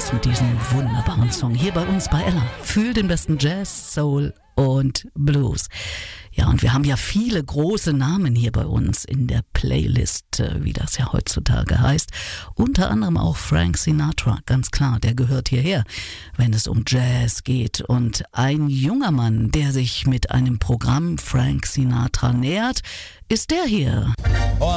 los mit diesem wunderbaren Song hier bei uns bei Ella. Fühl den besten Jazz, Soul und Blues. Ja, und wir haben ja viele große Namen hier bei uns in der Playlist, wie das ja heutzutage heißt. Unter anderem auch Frank Sinatra, ganz klar, der gehört hierher, wenn es um Jazz geht. Und ein junger Mann, der sich mit einem Programm Frank Sinatra nähert, ist der hier.